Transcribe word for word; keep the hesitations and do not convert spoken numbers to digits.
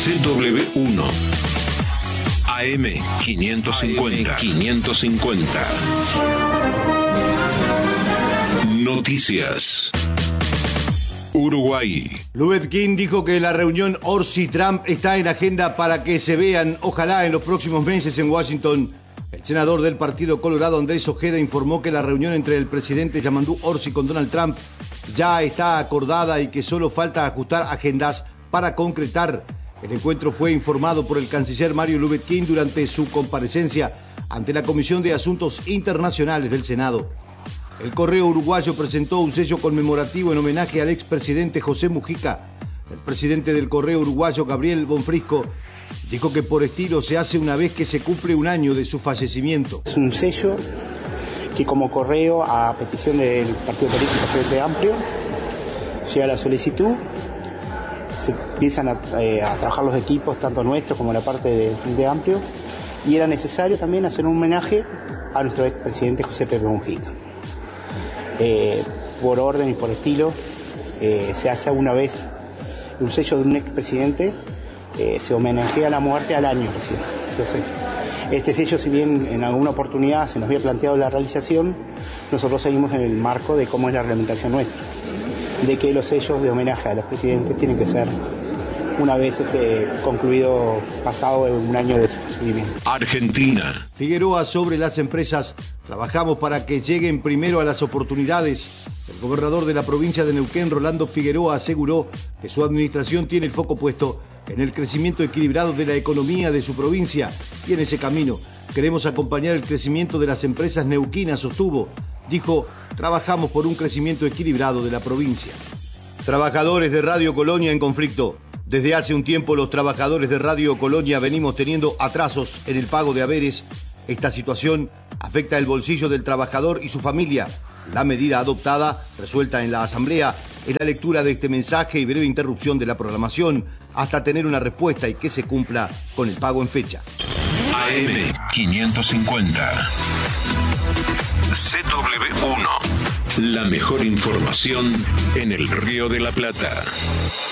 C W uno. A M quinientos cincuenta. quinientos cincuenta. Noticias. Uruguay. Lubetkin dijo que la reunión Orsi-Trump está en agenda para que se vean, ojalá, en los próximos meses en Washington. El senador del Partido Colorado, Andrés Ojeda, informó que la reunión entre el presidente Yamandu Orsi con Donald Trump ya está acordada y que solo falta ajustar agendas para concretar. El encuentro fue informado por el canciller Mario Lubetkin durante su comparecencia ante la Comisión de Asuntos Internacionales del Senado. El Correo Uruguayo presentó un sello conmemorativo en homenaje al expresidente José Mujica. El presidente del Correo Uruguayo, Gabriel Bonfrisco, dijo que por estilo se hace una vez que se cumple un año de su fallecimiento. Es un sello que como Correo, a petición del partido político Frente Amplio, llega la solicitud, se empiezan a, eh, a trabajar los equipos, tanto nuestros como la parte de Frente Amplio, y era necesario también hacer un homenaje a nuestro expresidente José Pepe Mujica. Eh, por orden y por estilo, eh, se hace una vez un sello de un expresidente, eh, se homenajea la muerte al año recién. Entonces, este sello, si bien en alguna oportunidad se nos había planteado la realización, nosotros seguimos en el marco de cómo es la reglamentación nuestra, de que los sellos de homenaje a los presidentes tienen que ser una vez este, concluido, pasado un año de su fallecimiento. Argentina. Figueroa sobre las empresas. Trabajamos para que lleguen primero a las oportunidades. El gobernador de la provincia de Neuquén, Rolando Figueroa, aseguró que su administración tiene el foco puesto en el crecimiento equilibrado de la economía de su provincia y en ese camino queremos acompañar el crecimiento de las empresas neuquinas, sostuvo. Dijo, trabajamos por un crecimiento equilibrado de la provincia. Trabajadores de Radio Colonia en conflicto. Desde hace un tiempo los trabajadores de Radio Colonia venimos teniendo atrasos en el pago de haberes. Esta situación afecta el bolsillo del trabajador y su familia. La medida adoptada, resuelta en la Asamblea, es la lectura de este mensaje y breve interrupción de la programación hasta tener una respuesta y que se cumpla con el pago en fecha. A M quinientos cincuenta. C W uno. La mejor información en el Río de la Plata.